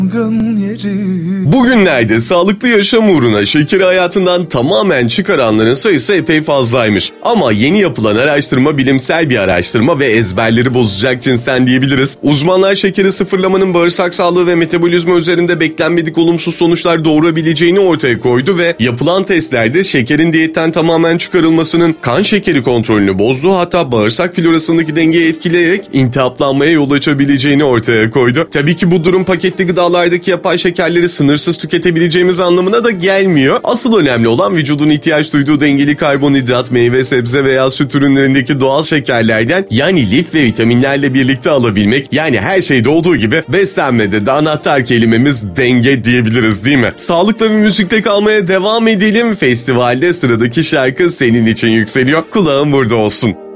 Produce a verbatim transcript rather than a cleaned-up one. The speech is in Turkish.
Bugünlerde sağlıklı yaşam uğruna şekeri hayatından tamamen çıkaranların sayısı epey fazlaymış. Ama yeni yapılan araştırma bilimsel bir araştırma ve ezberleri bozacak cinsten diyebiliriz. Uzmanlar şekeri sıfırlamanın bağırsak sağlığı ve metabolizma üzerinde beklenmedik olumsuz sonuçlar doğurabileceğini ortaya koydu ve yapılan testlerde şekerin diyetten tamamen çıkarılmasının kan şekeri kontrolünü bozdu, hatta bağırsak florasındaki dengeyi etkileyerek iltihaplanmaya yol açabileceğini ortaya koydu. Tabii ki bu durum paketli gıdalardaki yapay şekerleri sınırsız tüketebileceğimiz anlamına da gelmiyor. Asıl önemli olan vücudun ihtiyaç duyduğu dengeli karbonhidrat, meyve, sebze veya süt ürünlerindeki doğal şekerlerden yani lif ve vitaminlerle birlikte alabilmek. Yani her şeyde olduğu gibi beslenmede de anahtar kelimemiz denge diyebiliriz, değil mi? Sağlıkla ve müzikte kalmaya devam edelim. Festivalde sıradaki şarkı senin için yükseliyor. Kulağın burada olsun.